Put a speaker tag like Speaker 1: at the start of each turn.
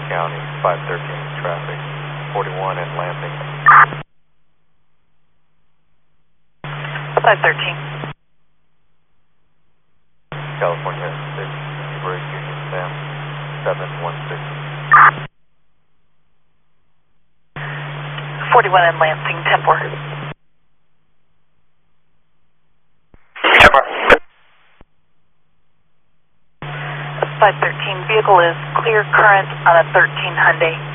Speaker 1: County, 513 traffic, 41 and Lansing.
Speaker 2: 513.
Speaker 1: California 6, Newbury Union Sam, 716.
Speaker 2: 41 and Lansing, 10-4. 513, vehicle is clear current on a 13 Hyundai.